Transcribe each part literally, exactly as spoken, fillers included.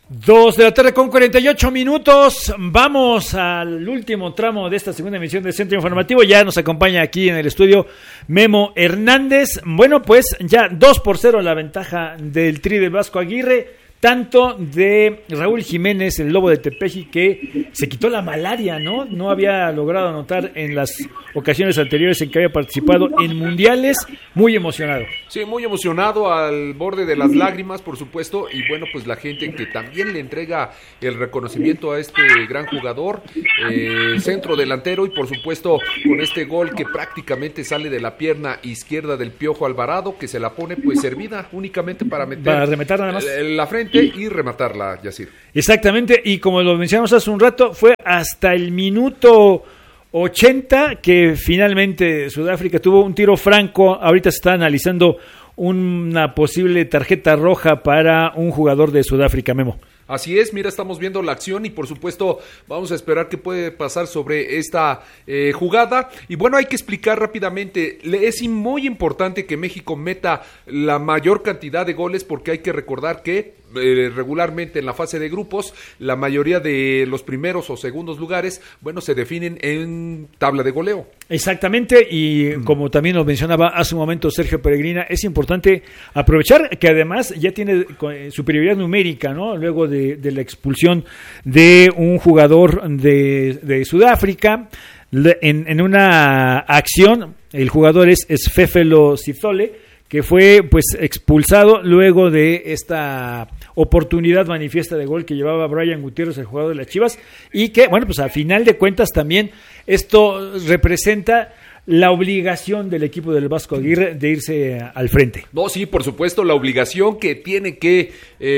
Dos de la tarde con cuarenta y ocho minutos. Vamos al último tramo de esta segunda emisión del Centro Informativo. Ya nos acompaña aquí en el estudio Memo Hernández. Bueno, pues ya dos por cero la ventaja del Tri del Vasco Aguirre. Tanto de Raúl Jiménez, el Lobo de Tepeji, que se quitó la malaria, ¿no? No había logrado anotar en las ocasiones anteriores en que había participado en mundiales. Muy emocionado. Sí, muy emocionado, al borde de las lágrimas, por supuesto. Y bueno, pues la gente que también le entrega el reconocimiento a este gran jugador, eh, centro delantero, y por supuesto con este gol que prácticamente sale de la pierna izquierda del Piojo Alvarado, que se la pone pues servida únicamente para meter para rematar nada más la frente y rematarla, Yacir. Exactamente, y como lo mencionamos hace un rato, fue hasta el minuto ochenta que finalmente Sudáfrica tuvo un tiro franco. Ahorita se está analizando una posible tarjeta roja para un jugador de Sudáfrica, Memo. Así es, mira, estamos viendo la acción y por supuesto vamos a esperar qué puede pasar sobre esta eh, jugada. Y bueno, hay que explicar rápidamente, es muy importante que México meta la mayor cantidad de goles, porque hay que recordar que eh, regularmente en la fase de grupos la mayoría de los primeros o segundos lugares, bueno, se definen en tabla de goleo. Exactamente, y mm. como también lo mencionaba hace un momento Sergio Peregrina, es importante aprovechar que además ya tiene superioridad numérica, ¿no? Luego de De, de la expulsión de un jugador de, de Sudáfrica en, en una acción. El jugador es, es Fefelo Cizole, que fue pues expulsado luego de esta oportunidad manifiesta de gol que llevaba Brian Gutiérrez, el jugador de las Chivas, y que, bueno, pues a final de cuentas también esto representa la obligación del equipo del Vasco Aguirre de irse al frente. No, sí, por supuesto, la obligación que tiene que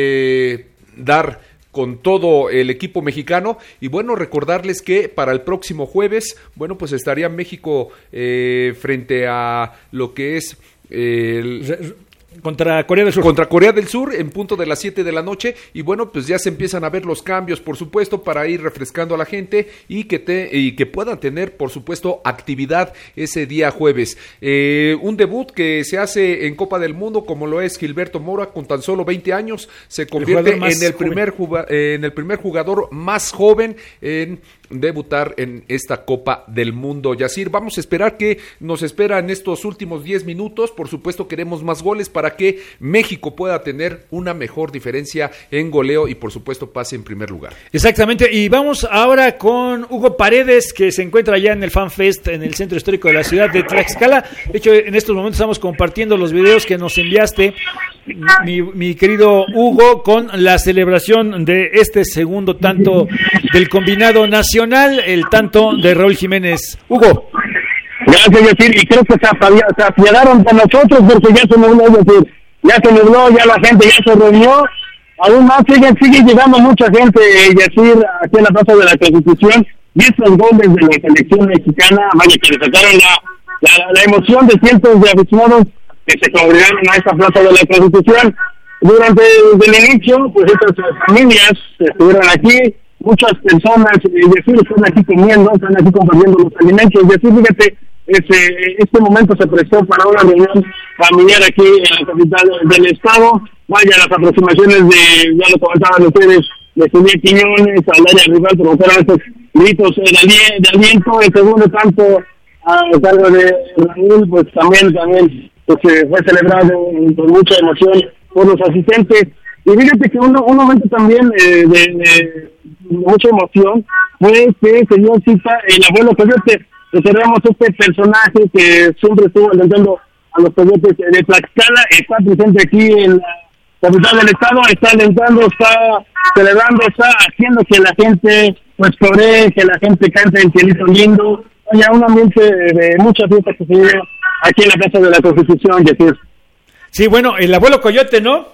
eh, dar con todo el equipo mexicano. Y bueno, recordarles que para el próximo jueves, bueno, pues estaría México eh, frente a lo que es eh, el... Contra Corea del Sur. Contra Corea del Sur en punto de las siete de la noche. Y bueno, pues ya se empiezan a ver los cambios, por supuesto, para ir refrescando a la gente y que te, y que puedan tener, por supuesto, actividad ese día jueves. Eh, un debut que se hace en Copa del Mundo, como lo es Gilberto Mora, con tan solo veinte años, se convierte el en el primer juga, eh, en el primer jugador más joven en debutar en esta Copa del Mundo. Yacir, vamos a esperar que nos espera en estos últimos diez minutos. Por supuesto, queremos más goles para que México pueda tener una mejor diferencia en goleo y por supuesto pase en primer lugar. Exactamente, y vamos ahora con Hugo Paredes, que se encuentra ya en el Fan Fest en el centro histórico de la ciudad de Tlaxcala. De hecho, en estos momentos estamos compartiendo los videos que nos enviaste, mi, mi querido Hugo, con la celebración de este segundo tanto del combinado nacional, el tanto de Raúl Jiménez. Hugo. Gracias, Yacir, y creo que se, apiadaron, se apiadaron de nosotros porque ya se nubló, Yacir, ya se nubló, ya la gente ya se reunió. Aún más sigue, sigue llegando mucha gente, Yacir, aquí en la Plaza de la Constitución, y estos goles de la selección mexicana, vaya que le sacaron la, la, la emoción de cientos de aficionados que se congregaron a esta Plaza de la Constitución. Durante el inicio, pues estas familias estuvieron aquí, muchas personas, Yacir, están aquí comiendo, están aquí compartiendo los alimentos. Yacir, fíjate, este, este momento se prestó para una reunión familiar aquí en la capital del estado. Vaya, las aproximaciones de, ya lo comentaban ustedes, de Julián Quiñones al área rival provocaron estos gritos de, alien, de aliento. El segundo tanto a cargo de Raúl, pues también, también pues, fue celebrado con mucha emoción por los asistentes. Y fíjate que uno, un momento también eh, de, de mucha emoción fue que se dio cita el abuelo Coyote. Recordamos este personaje que siempre estuvo alentando a los Coyotes de Tlaxcala, está presente aquí en la capital del estado, está alentando, está celebrando, está haciendo que la gente pues coree, que la gente cante el cielito lindo. Oye, un ambiente de mucha fiesta que se vive aquí en la Casa de la Constitución, Yacir. Sí, bueno, el abuelo Coyote, ¿no?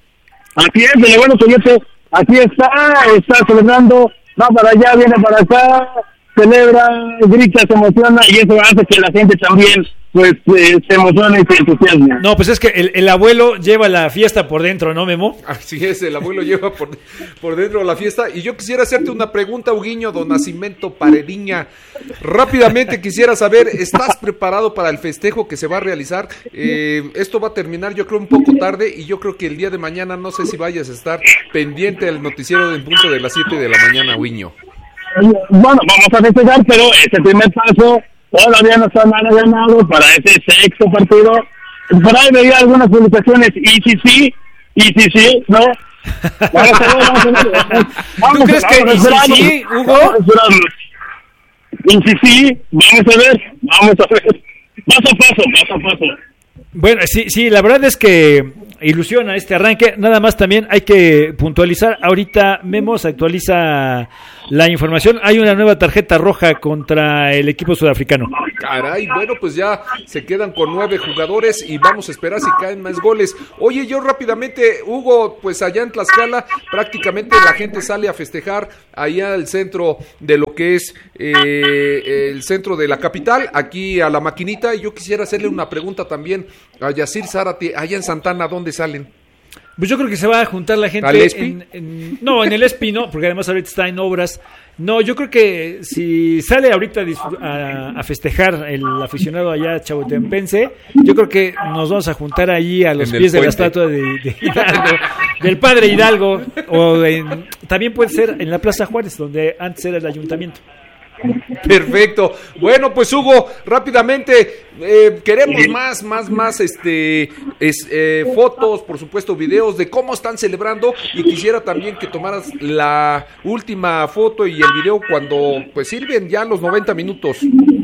Así es, el abuelo Coyote, aquí está, está celebrando, va para allá, viene para acá, celebra, grita, se emociona y eso hace que la gente también pues eh, se emociona y se entusiasma. No, pues es que el, el abuelo lleva la fiesta por dentro, ¿no, Memo? Así es, el abuelo lleva por, por dentro la fiesta. Y yo quisiera hacerte una pregunta, Huguiño, don Nacimento Parediña. Rápidamente quisiera saber, ¿estás preparado para el festejo que se va a realizar? Eh, esto va a terminar yo creo un poco tarde y yo creo que el día de mañana no sé si vayas a estar pendiente del noticiero del punto de las siete de la mañana, Huguiño. Bueno, vamos a festejar, pero ese primer paso todavía no está nada ganado para ese sexto partido. Por ahí veía algunas publicaciones, y si sí, y si sí, ¿no? Vamos a ver, vamos a ver. Vamos, ¿Tú crees que y si sí, Hugo? Y si sí, vamos a ver, vamos a ver. Paso a paso, paso a paso. Bueno, sí, sí, la verdad es que ilusiona este arranque. Nada más también hay que puntualizar. Ahorita Memo se actualiza la información. Hay una nueva tarjeta roja contra el equipo sudafricano. Caray, bueno, pues ya se quedan con nueve jugadores y vamos a esperar si caen más goles. Oye, yo rápidamente, Hugo, pues allá en Tlaxcala prácticamente la gente sale a festejar allá al centro de lo que es eh, el centro de la capital, aquí a la maquinita. Y yo quisiera hacerle una pregunta también a Yacir Zárate, allá en Santana, ¿dónde salen? Pues yo creo que se va a juntar la gente. ¿Al Espi? En, en, no, en el Espi no, porque además ahorita está en obras. No, yo creo que si sale ahorita a, a festejar el aficionado allá chahuatepense, yo creo que nos vamos a juntar allí a los en pies de la estatua de, de Hidalgo, del padre Hidalgo, o en, también puede ser en la Plaza Juárez, donde antes era el ayuntamiento. Perfecto. Bueno, pues Hugo, rápidamente eh, queremos más, más, más, este, es, eh, fotos, por supuesto, videos de cómo están celebrando y quisiera también que tomaras la última foto y el video cuando, pues, sirven ya los noventa minutos.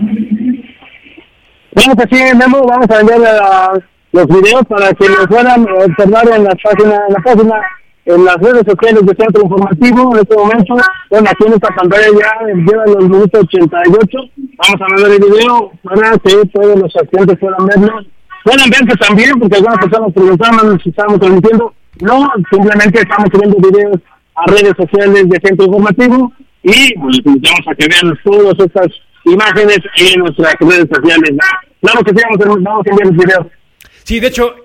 Bueno, pues sí, Memo, vamos a enviar a los videos para que los puedan observar en la página, en la página. En las redes sociales de Centro Informativo, en este momento, bueno, aquí en esta pantalla ya llevan los minutos ochenta y ocho, vamos a ver el video para que todos los asistentes puedan verlo, puedan verse también, porque algunas personas preguntaban si estábamos transmitiendo, no, simplemente estamos subiendo videos a redes sociales de Centro Informativo, y pues invitamos a que vean todas estas imágenes en nuestras redes sociales. Claro que sí, vamos, vamos a enviar los videos. Sí, de hecho,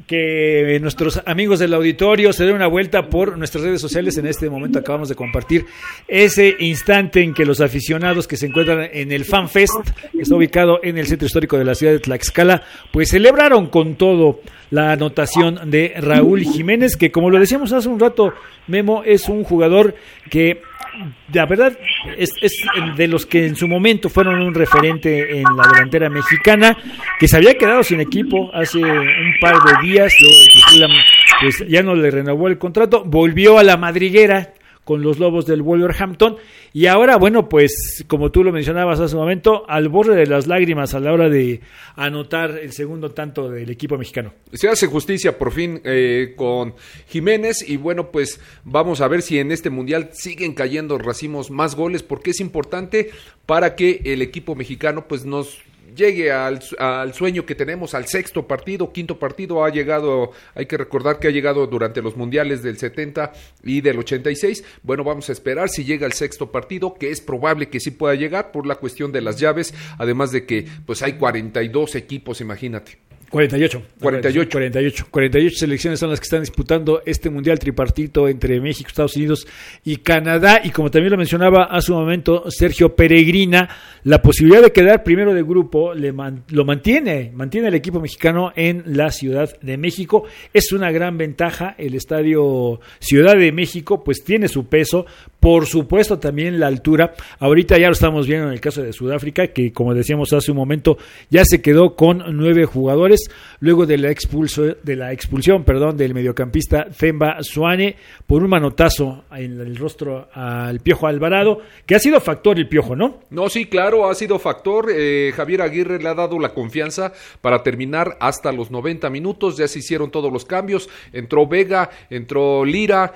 que nuestros amigos del auditorio se den una vuelta por nuestras redes sociales. En este momento acabamos de compartir ese instante en que los aficionados que se encuentran en el Fan Fest, que está ubicado en el centro histórico de la ciudad de Tlaxcala, pues celebraron con todo la anotación de Raúl Jiménez, que como lo decíamos hace un rato, Memo, es un jugador que la verdad es, es de los que en su momento fueron un referente en la delantera mexicana, que se había quedado sin equipo hace un par de días, luego de que Fulham pues ya no le renovó el contrato, volvió a la madriguera con los Lobos del Wolverhampton y ahora, bueno, pues como tú lo mencionabas hace un momento, al borde de las lágrimas a la hora de anotar el segundo tanto del equipo mexicano. Se hace justicia por fin eh, con Jiménez y bueno, pues vamos a ver si en este mundial siguen cayendo racimos más goles, porque es importante para que el equipo mexicano pues nos llegue al, al sueño que tenemos, al sexto partido, quinto partido. Ha llegado, hay que recordar que ha llegado durante los mundiales del setenta y del ochenta y seis. Bueno, vamos a esperar si llega al sexto partido, que es probable que sí pueda llegar por la cuestión de las llaves, además de que pues hay cuarenta y dos equipos, imagínate. cuarenta y ocho. cuarenta y ocho. cuarenta y ocho. cuarenta y ocho selecciones son las que están disputando este mundial tripartito entre México, Estados Unidos y Canadá. Y como también lo mencionaba hace un momento Sergio Peregrina, la posibilidad de quedar primero de grupo le man, lo mantiene, mantiene el equipo mexicano en la Ciudad de México. Es una gran ventaja. El estadio Ciudad de México pues tiene su peso. Por supuesto también la altura. Ahorita ya lo estamos viendo en el caso de Sudáfrica, que como decíamos hace un momento, ya se quedó con nueve jugadores. Luego de la, expulso, de la expulsión perdón, del mediocampista Themba Zwane por un manotazo en el rostro al Piojo Alvarado, que ha sido factor el Piojo, ¿no? No, sí, claro, ha sido factor. Eh, Javier Aguirre le ha dado la confianza para terminar hasta los noventa minutos. Ya se hicieron todos los cambios. Entró Vega, entró Lira,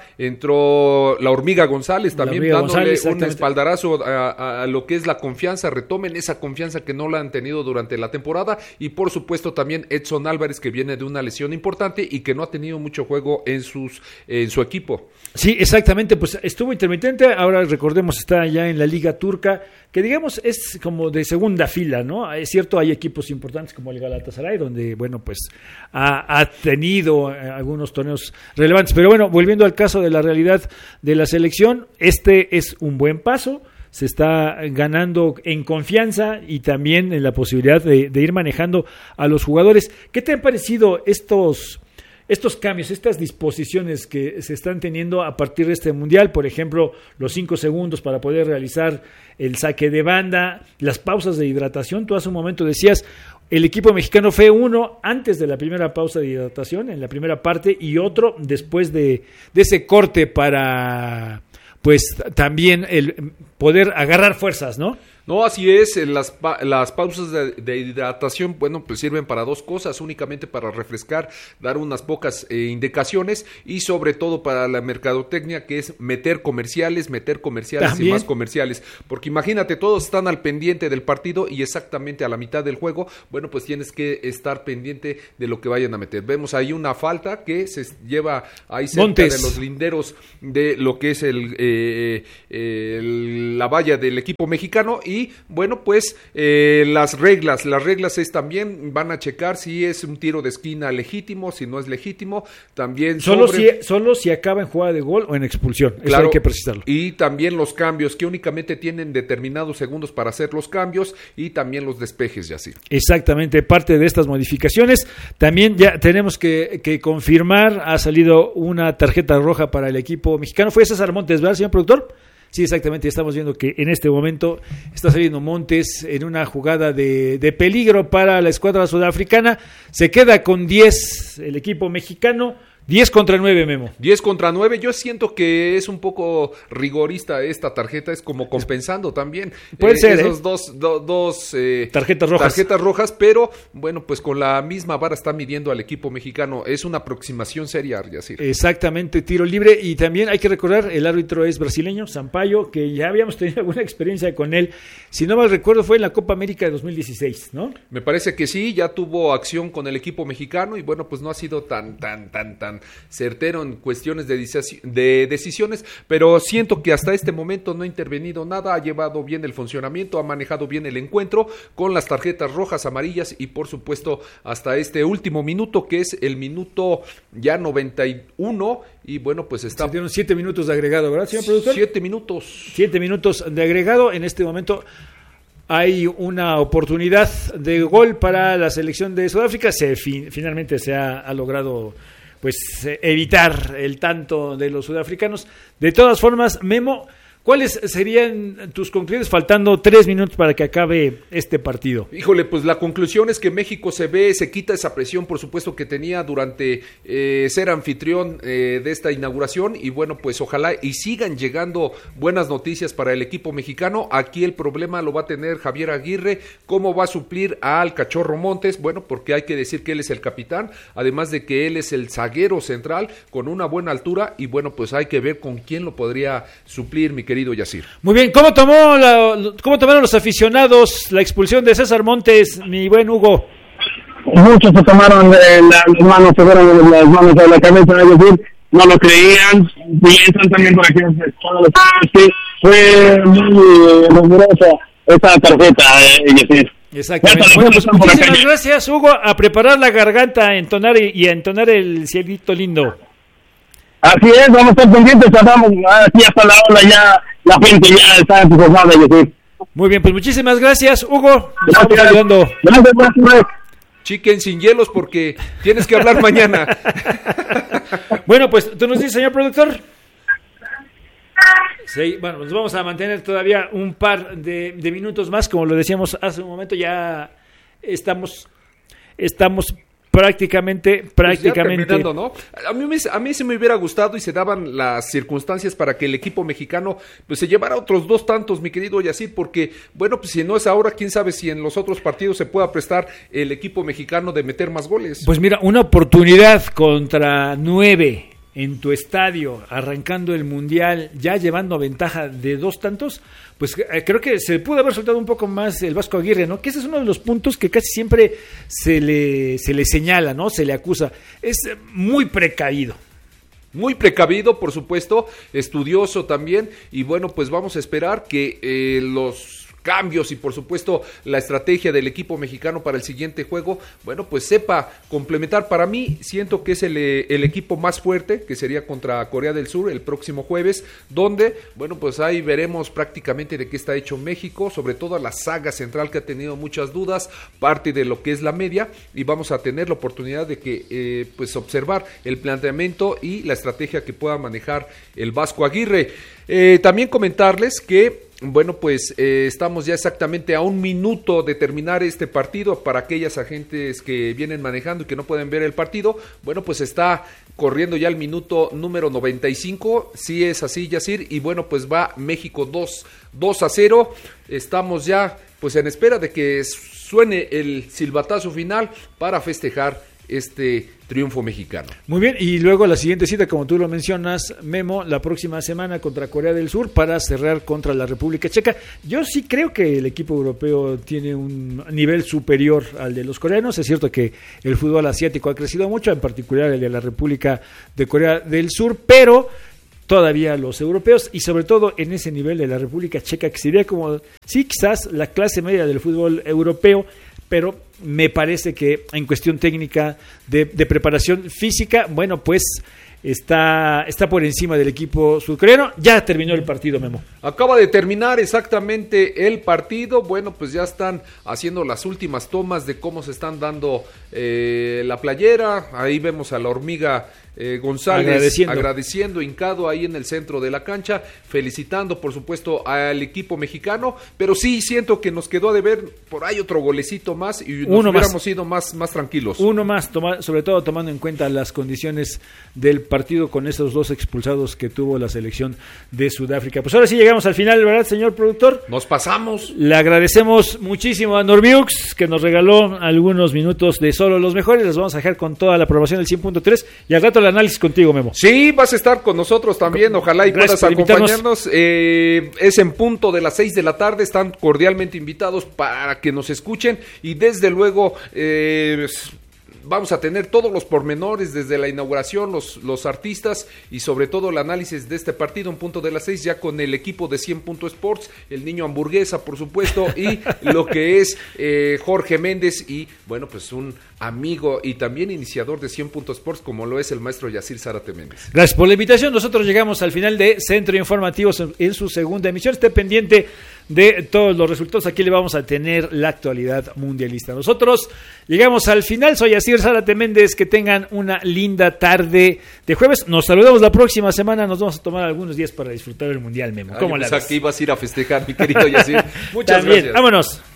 entró la Hormiga González también, Hormiga dándole González, un espaldarazo a, a, a lo que es la confianza. Retomen esa confianza que no la han tenido durante la temporada y por supuesto también Edson Álvarez, que viene de una lesión importante y que no ha tenido mucho juego en sus en su equipo. Sí, exactamente, pues estuvo intermitente, ahora recordemos está ya en la Liga Turca, que digamos es como de segunda fila, ¿no? Es cierto, hay equipos importantes como el Galatasaray, donde, bueno, pues ha, ha tenido algunos torneos relevantes, pero bueno, volviendo al caso de la realidad de la selección, este es un buen paso, se está ganando en confianza y también en la posibilidad de, de ir manejando a los jugadores. ¿Qué te han parecido estos... estos cambios, estas disposiciones que se están teniendo a partir de este mundial? Por ejemplo, los cinco segundos para poder realizar el saque de banda, las pausas de hidratación. Tú hace un momento decías, el equipo mexicano fue uno antes de la primera pausa de hidratación, en la primera parte, y otro después de, de ese corte para, pues, también el poder agarrar fuerzas, ¿no? No, así es, las, pa- las pausas de, de hidratación, bueno, pues sirven para dos cosas, únicamente para refrescar, dar unas pocas eh, indicaciones y sobre todo para la mercadotecnia, que es meter comerciales, meter comerciales ¿También? y más comerciales, porque imagínate, todos están al pendiente del partido y exactamente a la mitad del juego, bueno, pues tienes que estar pendiente de lo que vayan a meter. Vemos ahí una falta que se lleva ahí cerca Montes. de los linderos de lo que es el, eh, eh, el la valla del equipo mexicano. Y Y bueno, pues eh, las reglas, las reglas es también, van a checar si es un tiro de esquina legítimo, si no es legítimo, también solo sobre... si solo si acaba en jugada de gol o en expulsión, claro, eso hay que precisarlo. Y también los cambios, que únicamente tienen determinados segundos para hacer los cambios, y también los despejes y así. Exactamente, parte de estas modificaciones. También ya tenemos que, que confirmar, ha salido una tarjeta roja para el equipo mexicano. Fue César Montes, ¿verdad, señor productor? Sí, exactamente, estamos viendo que en este momento está saliendo Montes en una jugada de, de peligro para la escuadra sudafricana. Se queda con diez el equipo mexicano, diez contra nueve, Memo. diez contra nueve, yo siento que es un poco rigorista esta tarjeta, es como compensando también. Puede eh, ser, Esos ¿eh? dos, do, dos eh, tarjetas rojas. Tarjetas rojas, pero bueno, pues con la misma vara está midiendo al equipo mexicano. Es una aproximación seria, Yacir. Exactamente, tiro libre. Y también hay que recordar, el árbitro es brasileño, Sampaio, que ya habíamos tenido alguna experiencia con él. Si no mal recuerdo, fue en la Copa América de dos mil dieciséis, ¿no? Me parece que sí, ya tuvo acción con el equipo mexicano y bueno, pues no ha sido tan, tan, tan, tan certero en cuestiones de, de decisiones, pero siento que hasta este momento no ha intervenido nada, ha llevado bien el funcionamiento, ha manejado bien el encuentro con las tarjetas rojas, amarillas y por supuesto hasta este último minuto, que es el minuto ya noventa y uno, y bueno, pues está... Se dieron siete minutos de agregado, ¿verdad, señor productor? Siete minutos. Siete minutos de agregado. En este momento hay una oportunidad de gol para la selección de Sudáfrica. Se fin, finalmente se ha, ha logrado pues evitar el tanto de los sudafricanos. De todas formas, Memo, ¿cuáles serían tus conclusiones faltando tres minutos para que acabe este partido? Híjole, pues la conclusión es que México se ve, se quita esa presión, por supuesto, que tenía durante eh, ser anfitrión eh, de esta inauguración, y bueno, pues ojalá y sigan llegando buenas noticias para el equipo mexicano. Aquí el problema lo va a tener Javier Aguirre, cómo va a suplir al Cachorro Montes, bueno, porque hay que decir que él es el capitán, además de que él es el zaguero central con una buena altura, y bueno, pues hay que ver con quién lo podría suplir, mi querido querido Yacir. Muy bien, ¿cómo tomó la, cómo tomaron los aficionados la expulsión de César Montes, mi buen Hugo? Muchos se tomaron eh, las manos, se fueron las manos a la cabeza, es decir, no lo creían, piensan también por aquí, que fue muy rigurosa esa tarjeta, eh, Yacir. Exactamente. Bueno, pues muchísimas gracias, Hugo, a preparar la garganta, a entonar y, y a entonar el cielito lindo. Así es, vamos a estar pendientes, estamos aquí hasta la hora, ya la gente ya está entusiasmada, Yacir. Muy bien, pues muchísimas gracias, Hugo. Nos estamos ayudando. Gracias, gracias. Chicken sin hielos porque tienes que hablar mañana. Bueno, pues tú nos dices, señor productor. Sí, bueno, nos vamos a mantener todavía un par de, de minutos más, como lo decíamos hace un momento, ya estamos, estamos prácticamente, prácticamente. Pues ¿no? A mí, a mí se me hubiera gustado y se daban las circunstancias para que el equipo mexicano pues se llevara otros dos tantos, mi querido Yacir, porque, bueno, pues si no es ahora, quién sabe si en los otros partidos se pueda prestar el equipo mexicano de meter más goles. Pues mira, una oportunidad contra nueve en tu estadio, arrancando el Mundial, ya llevando ventaja de dos tantos, pues eh, creo que se pudo haber soltado un poco más el Vasco Aguirre, ¿no? Que ese es uno de los puntos que casi siempre se le, se le señala, ¿no? Se le acusa. Es muy precavido. Muy precavido, por supuesto, estudioso también, y bueno, pues vamos a esperar que eh, los cambios y por supuesto la estrategia del equipo mexicano para el siguiente juego, bueno, pues sepa complementar. Para mí siento que es el, el equipo más fuerte, que sería contra Corea del Sur el próximo jueves, donde, bueno, pues ahí veremos prácticamente de qué está hecho México, sobre todo a la saga central que ha tenido muchas dudas, parte de lo que es la media, y vamos a tener la oportunidad de que, eh, pues observar el planteamiento y la estrategia que pueda manejar el Vasco Aguirre. Eh, también comentarles que bueno, pues eh, estamos ya exactamente a un minuto de terminar este partido. Para aquellas agentes que vienen manejando y que no pueden ver el partido, bueno, pues está corriendo ya el minuto número noventa y cinco, sí es así, Yacir, y bueno, pues va México dos a cero, estamos ya pues en espera de que suene el silbatazo final para festejar este triunfo mexicano. Muy bien, y luego la siguiente cita, como tú lo mencionas, Memo, la próxima semana contra Corea del Sur para cerrar contra la República Checa. Yo sí creo que el equipo europeo tiene un nivel superior al de los coreanos. Es cierto que el fútbol asiático ha crecido mucho, en particular el de la República de Corea del Sur, pero todavía los europeos, y sobre todo en ese nivel de la República Checa, que sería como, sí, quizás la clase media del fútbol europeo, pero me parece que en cuestión técnica de, de preparación física, bueno, pues está, está por encima del equipo surcoreano. Ya terminó el partido, Memo. Acaba de terminar exactamente el partido. Bueno, pues ya están haciendo las últimas tomas de cómo se están dando eh, la playera. Ahí vemos a la hormiga Eh, González agradeciendo. agradeciendo, hincado ahí en el centro de la cancha, felicitando por supuesto al equipo mexicano, pero sí siento que nos quedó a deber por ahí otro golecito más y nos Uno hubiéramos más. sido más, más tranquilos. Uno más, toma, sobre todo tomando en cuenta las condiciones del partido con esos dos expulsados que tuvo la selección de Sudáfrica. Pues ahora sí llegamos al final, ¿verdad, señor productor? Nos pasamos. Le agradecemos muchísimo a Normiux, que nos regaló algunos minutos de solo los mejores. Les vamos a dejar con toda la aprobación del cien punto tres y al rato el análisis contigo, Memo. Sí, vas a estar con nosotros también, ojalá y Gracias puedas acompañarnos. Eh, es en punto de las seis de la tarde, están cordialmente invitados para que nos escuchen y desde luego eh, vamos a tener todos los pormenores desde la inauguración, los, los artistas y sobre todo el análisis de este partido en punto de las seis, ya con el equipo de cien punto Sports, el niño hamburguesa por supuesto y lo que es eh, Jorge Méndez y bueno, pues un amigo y también iniciador de cien punto Sports como lo es el maestro Yacir Zárate Méndez. Gracias por la invitación. Nosotros llegamos al final de Centro Informativo en su segunda emisión. Esté pendiente de todos los resultados. Aquí le vamos a tener la actualidad mundialista. Nosotros llegamos al final. Soy Yacir Zárate Méndez. Que tengan una linda tarde de jueves. Nos saludamos la próxima semana. Nos vamos a tomar algunos días para disfrutar el Mundial, Memo. ¿Cómo la ves? Aquí vas a ir a festejar, mi querido Yacir. Muchas También. gracias. Vámonos.